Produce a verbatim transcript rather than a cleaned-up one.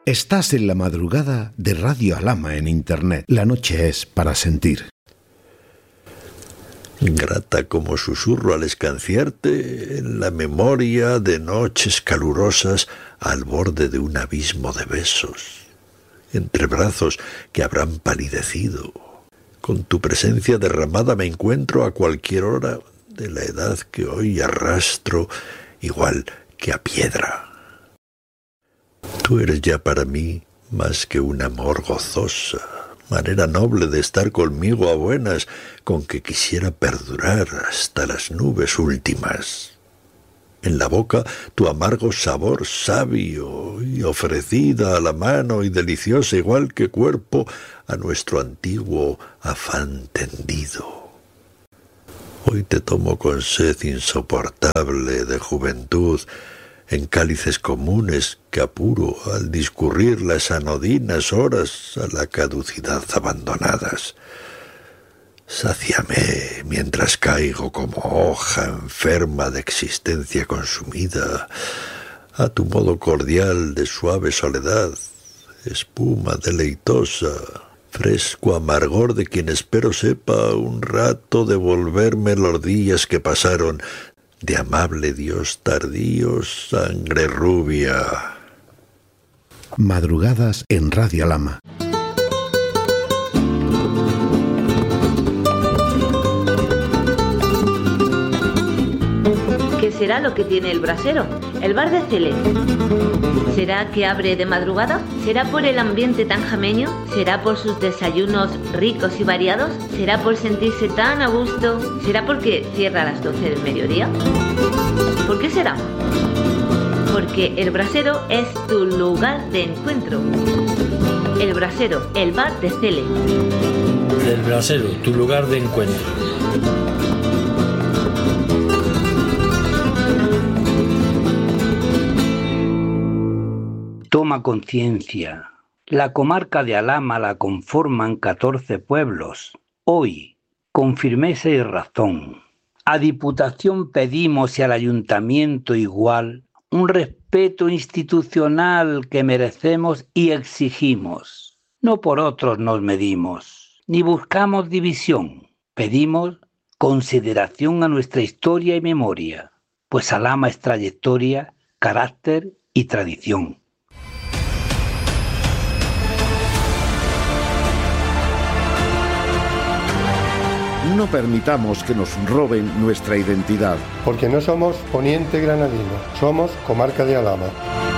Estás en la madrugada de Radio Alhama en Internet. La noche es para sentir. Grata como susurro al escanciarte en la memoria de noches calurosas al borde de un abismo de besos, entre brazos que habrán palidecido. Con tu presencia derramada me encuentro a cualquier hora de la edad que hoy arrastro, igual que a piedra. Tú eres ya para mí más que un amor gozosa, manera noble de estar conmigo a buenas, con que quisiera perdurar hasta las nubes últimas. En la boca tu amargo sabor sabio y ofrecida a la mano y deliciosa igual que cuerpo a nuestro antiguo afán tendido. Hoy te tomo con sed insoportable de juventud, en cálices comunes que apuro al discurrir las anodinas horas a la caducidad abandonadas. Sáciame mientras caigo como hoja enferma de existencia consumida, a tu modo cordial de suave soledad, espuma deleitosa, fresco amargor de quien espero sepa un rato devolverme los días que pasaron, de amable Dios tardío, sangre rubia. Madrugadas en Radio Alhama. ¿Qué será lo que tiene el brasero? El bar de Cele. ¿Será que abre de madrugada? ¿Será por el ambiente tan jameño? ¿Será por sus desayunos ricos y variados? ¿Será por sentirse tan a gusto? ¿Será porque cierra a las doce del mediodía? ¿Por qué será? Porque el brasero es tu lugar de encuentro. El brasero, el bar de Cele. El brasero, tu lugar de encuentro. Toma conciencia. La comarca de Alhama la conforman catorce pueblos. Hoy, con firmeza y razón, a Diputación pedimos y al Ayuntamiento igual un respeto institucional que merecemos y exigimos. No por otros nos medimos, ni buscamos división. Pedimos consideración a nuestra historia y memoria, pues Alhama es trayectoria, carácter y tradición. No permitamos que nos roben nuestra identidad. Porque no somos Poniente Granadino, somos Comarca de Alhama.